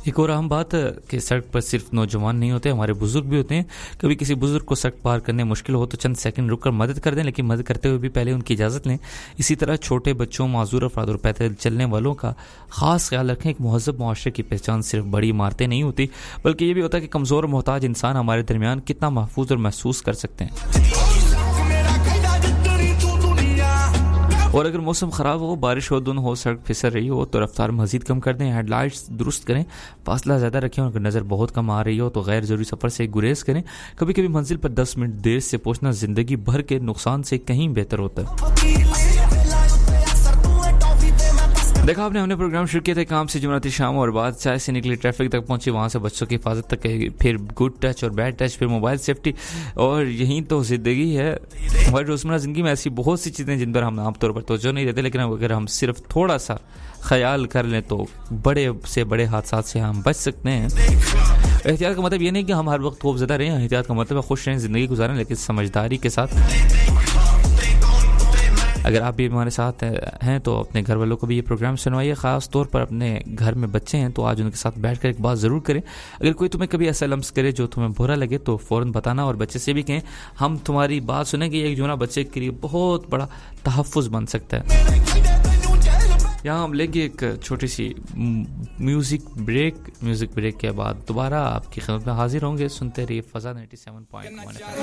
ایک اور اہم بات کہ سڑک پر صرف نوجوان نہیں ہوتے, ہمارے بزرگ بھی ہوتے ہیں. کبھی کسی بزرگ کو سڑک پار کرنے مشکل ہو تو چند سیکنڈ رک کر مدد کر دیں, لیکن مدد کرتے ہوئے بھی پہلے ان کی اجازت لیں. اسی طرح چھوٹے بچوں, معذور افراد اور پیدل چلنے والوں کا خاص خیال رکھیں. ایک مہذب معاشرے کی پہچان صرف بڑی عمارتیں نہیں ہوتی, بلکہ یہ بھی ہوتا ہے کہ کمزور اور محتاج انسان ہمارے درمیان کتنا محفوظ اور محسوس کر سکتے ہیں. اور اگر موسم خراب ہو, بارش ہو, دھند ہو, سڑک پھسل رہی ہو تو رفتار مزید کم کر دیں. ہیڈ لائٹس درست کریں, فاصلہ زیادہ رکھیں, اور اگر نظر بہت کم آ رہی ہو تو غیر ضروری سفر سے گریز کریں. کبھی کبھی منزل پر 10 منٹ دیر سے پہنچنا زندگی بھر کے نقصان سے کہیں بہتر ہوتا ہے. دیکھا آپ نے, ہم نے پروگرام شروع کیا تھا کام سے جمعراتی شام, اور بعد چائے سے نکلی, ٹریفک تک پہنچی, وہاں سے بچوں کی حفاظت تک, پھر گڈ ٹچ اور بیڈ ٹچ, پھر موبائل سیفٹی, اور یہی تو زندگی ہے. ہماری روزمرہ زندگی میں ایسی بہت سی چیزیں جن پر ہم عام طور پر توجہ نہیں دیتے, لیکن اگر ہم صرف تھوڑا سا خیال کر لیں تو بڑے سے بڑے حادثات سے ہم بچ سکتے ہیں. احتیاط کا مطلب یہ نہیں کہ ہم ہر وقت خوف زدہ رہیں, احتیاط کا مطلب ہے خوش رہیں, زندگی گزاریں, لیکن سمجھداری کے ساتھ. اگر آپ بھی ہمارے ساتھ ہیں تو اپنے گھر والوں کو بھی یہ پروگرام سنوائیے, خاص طور پر اپنے گھر میں بچے ہیں تو آج ان کے ساتھ بیٹھ کر ایک بات ضرور کریں. اگر کوئی تمہیں کبھی ایسا لمس کرے جو تمہیں برا لگے تو فوراً بتانا, اور بچے سے بھی کہیں ہم تمہاری بات سنیں گے. ایک جملہ بچے کے لیے بہت بڑا تحفظ بن سکتا ہے. یہاں ہم لیں گے ایک چھوٹی سی میوزک بریک کے بعد دوبارہ آپ کی خدمت میں حاضر ہوں گے. سنتے رہیے فضا 97.1.